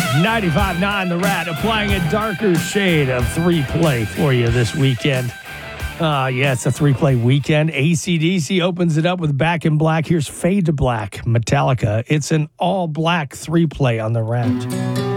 95.9 The Rat, applying a darker shade of 3-play for you this weekend. Yeah, it's a 3-play weekend. AC/DC opens it up with Back in Black. Here's Fade to Black, Metallica. It's an all-black 3-play on The Rat.